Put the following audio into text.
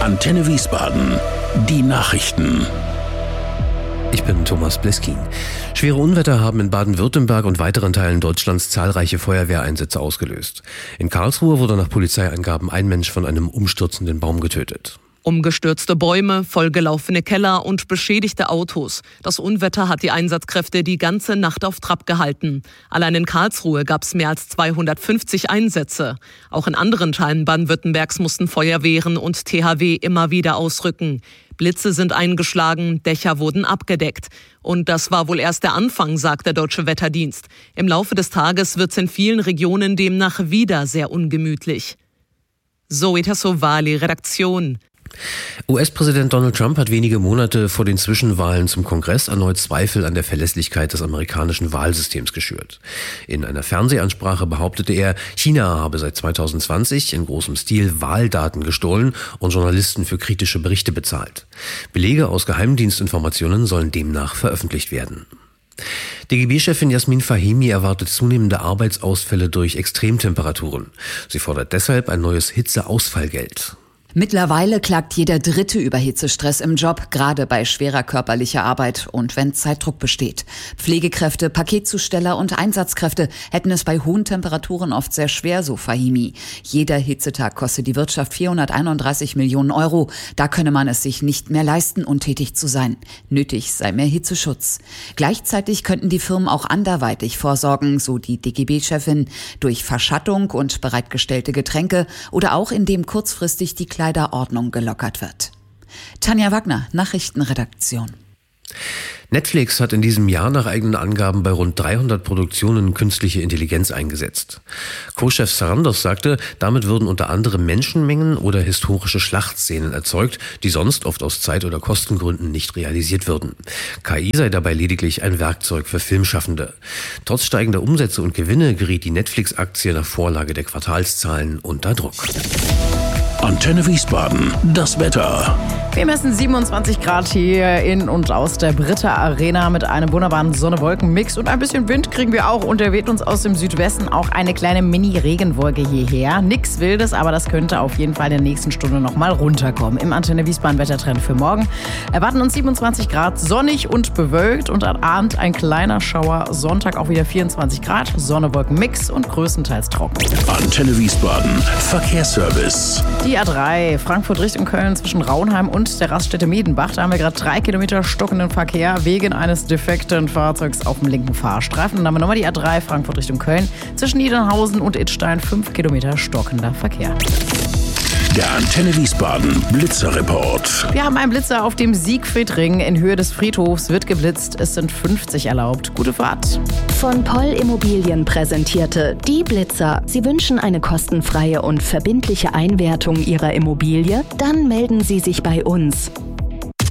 Antenne Wiesbaden. Die Nachrichten. Ich bin Thomas Bleskin. Schwere Unwetter haben in Baden-Württemberg und weiteren Teilen Deutschlands zahlreiche Feuerwehreinsätze ausgelöst. In Karlsruhe wurde nach Polizeiangaben ein Mensch von einem umstürzenden Baum getötet. Umgestürzte Bäume, vollgelaufene Keller und beschädigte Autos. Das Unwetter hat die Einsatzkräfte die ganze Nacht auf Trab gehalten. Allein in Karlsruhe gab es mehr als 250 Einsätze. Auch in anderen Teilen Baden-Württembergs mussten Feuerwehren und THW immer wieder ausrücken. Blitze sind eingeschlagen, Dächer wurden abgedeckt. Und das war wohl erst der Anfang, sagt der Deutsche Wetterdienst. Im Laufe des Tages wird es in vielen Regionen demnach wieder sehr ungemütlich. Zoe Tassovali, Redaktion. US-Präsident Donald Trump hat wenige Monate vor den Zwischenwahlen zum Kongress erneut Zweifel an der Verlässlichkeit des amerikanischen Wahlsystems geschürt. In einer Fernsehansprache behauptete er, China habe seit 2020 in großem Stil Wahldaten gestohlen und Journalisten für kritische Berichte bezahlt. Belege aus Geheimdienstinformationen sollen demnach veröffentlicht werden. DGB-Chefin Jasmin Fahimi erwartet zunehmende Arbeitsausfälle durch Extremtemperaturen. Sie fordert deshalb ein neues Hitzeausfallgeld. Mittlerweile klagt jeder Dritte über Hitzestress im Job, gerade bei schwerer körperlicher Arbeit und wenn Zeitdruck besteht. Pflegekräfte, Paketzusteller und Einsatzkräfte hätten es bei hohen Temperaturen oft sehr schwer, so Fahimi. Jeder Hitzetag kostet die Wirtschaft 431 Millionen Euro. Da könne man es sich nicht mehr leisten, untätig zu sein. Nötig sei mehr Hitzeschutz. Gleichzeitig könnten die Firmen auch anderweitig vorsorgen, so die DGB-Chefin, durch Verschattung und bereitgestellte Getränke oder auch indem kurzfristig die Kleiderordnung gelockert wird. Tanja Wagner, Nachrichtenredaktion. Netflix hat in diesem Jahr nach eigenen Angaben bei rund 300 Produktionen künstliche Intelligenz eingesetzt. Co-Chef Sarandos sagte, damit würden unter anderem Menschenmengen oder historische Schlachtszenen erzeugt, die sonst oft aus Zeit- oder Kostengründen nicht realisiert würden. KI sei dabei lediglich ein Werkzeug für Filmschaffende. Trotz steigender Umsätze und Gewinne geriet die Netflix-Aktie nach Vorlage der Quartalszahlen unter Druck. Antenne Wiesbaden, das Wetter. Wir messen 27 Grad hier in und aus der Britta Arena mit einem wunderbaren Sonne-Wolken-Mix und ein bisschen Wind kriegen wir auch und der weht uns aus dem Südwesten auch eine kleine Mini-Regenwolke hierher. Nix Wildes, aber das könnte auf jeden Fall in der nächsten Stunde nochmal runterkommen. Im Antenne Wiesbaden Wettertrend für morgen erwarten uns 27 Grad, sonnig und bewölkt und am Abend ein kleiner Schauer. Sonntag auch wieder 24 Grad, Sonne-Wolken-Mix und größtenteils trocken. Antenne Wiesbaden, Verkehrsservice. Die A3 Frankfurt Richtung Köln zwischen Raunheim und der Raststätte Miedenbach. Da haben wir gerade 3 Kilometer stockenden Verkehr wegen eines defekten Fahrzeugs auf dem linken Fahrstreifen. Und dann haben wir nochmal die A3 Frankfurt Richtung Köln zwischen Niedernhausen und Idstein 5 Kilometer stockender Verkehr. Der Antenne Wiesbaden Blitzerreport. Wir haben einen Blitzer auf dem Siegfriedring in Höhe des Friedhofs. Wird geblitzt. Es sind 50 erlaubt. Gute Fahrt. Von Poll Immobilien präsentierte die Blitzer. Sie wünschen eine kostenfreie und verbindliche Einwertung Ihrer Immobilie? Dann melden Sie sich bei uns.